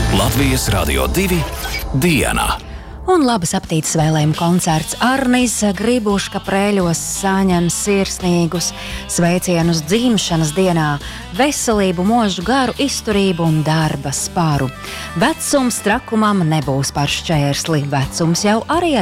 Latvijas Radio 2 diena. Un labas aptītes vēlējumu koncerts Arnis Gribuška Preļos saņem sirsnīgus sveicienus dzimšanas dienā, veselību, mūžu garu, izturību un darba spāru. Vecums trakumam nebūs par šķērsli, vecums jau arī